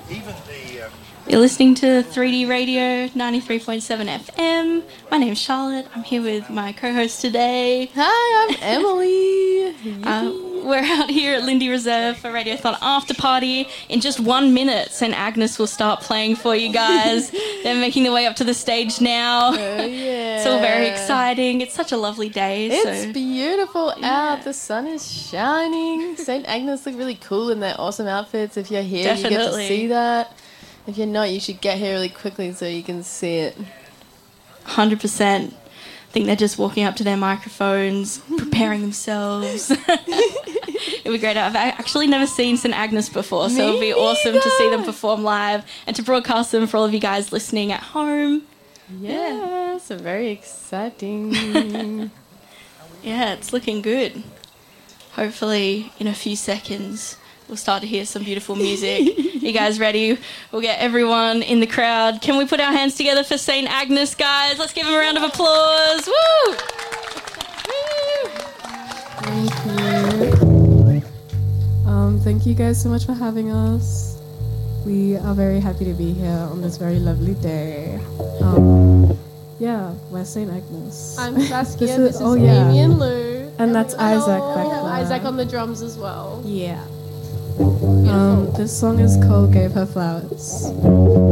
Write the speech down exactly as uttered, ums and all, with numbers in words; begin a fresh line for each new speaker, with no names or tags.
You're listening to three D Radio ninety-three point seven F M. My name's Charlotte. I'm here with my co-host today.
Hi, I'm Emily.
uh, we're out here at Lindy Reserve for Radiothon After Party. In just one minute, Saint Agnes will start playing for you guys. They're making their way up to the stage now.
Oh, yeah.
It's all very exciting. It's such a lovely day.
It's
so.
beautiful
Yeah.
out. The sun is shining. Saint Agnes look really cool in their awesome outfits. If you're here, you get to
Definitely.
see that. If you're not, you should get here really quickly so you can see it.
one hundred percent. I think they're just walking up to their microphones, preparing themselves. It'll be great. I've actually never seen Saint Agnes before, so
Me
it'll be awesome to see them
neither.
perform live and to broadcast them for all of you guys listening at home.
Yeah, so very exciting.
Yeah, it's looking good. Hopefully, in a few seconds, we'll start to hear some beautiful music. You guys ready? We'll get everyone in the crowd. Can we put our hands together for Saint Agnes, guys? Let's give them a round of applause. Woo!
Thank you. Um, thank you guys so much for having us. We are very happy to be here on this very lovely day. Um, yeah, we're Saint Agnes.
I'm Saskia,
This
this
is-
is,
oh, yeah.
Amy and Lou.
And that's Isaac
we
back
have
there.
Isaac on the drums as well.
Yeah. Um, this song is called Gave Her Flowers.